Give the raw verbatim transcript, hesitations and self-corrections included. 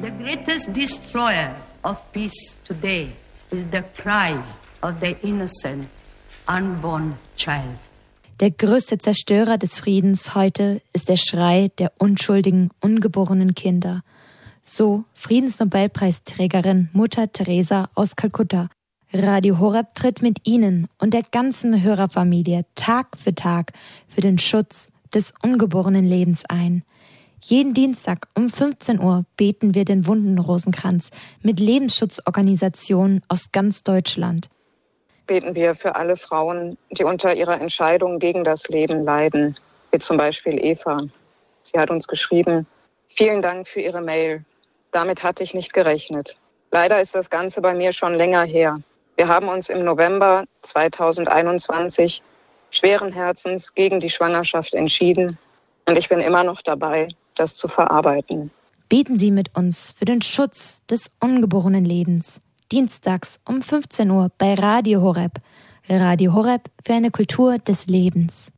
The greatest destroyer of peace today is the cry of the innocent, unborn child. Der größte Zerstörer des Friedens heute ist der Schrei der unschuldigen, ungeborenen Kinder. So Friedensnobelpreisträgerin Mutter Teresa aus Kalkutta. Radio Horeb tritt mit Ihnen und der ganzen Hörerfamilie Tag für Tag für den Schutz des ungeborenen Lebens ein. Jeden Dienstag um fünfzehn Uhr beten wir den Wundenrosenkranz mit Lebensschutzorganisationen aus ganz Deutschland. Beten wir für alle Frauen, die unter ihrer Entscheidung gegen das Leben leiden, wie zum Beispiel Eva. Sie hat uns geschrieben: Vielen Dank für Ihre Mail. Damit hatte ich nicht gerechnet. Leider ist das Ganze bei mir schon länger her. Wir haben uns im November zweitausendeinundzwanzig schweren Herzens gegen die Schwangerschaft entschieden und ich bin immer noch dabei, das zu verarbeiten. Beten Sie mit uns für den Schutz des ungeborenen Lebens. Dienstags um fünfzehn Uhr bei Radio Horeb. Radio Horeb für eine Kultur des Lebens.